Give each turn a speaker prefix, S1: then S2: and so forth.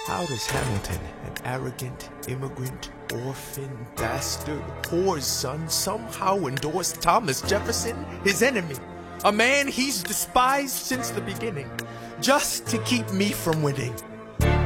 S1: How does Hamilton, an arrogant immigrant, orphan, bastard, whore's son, somehow endorse Thomas Jefferson, his enemy, a man he's despised since the beginning, just to keep me from winning?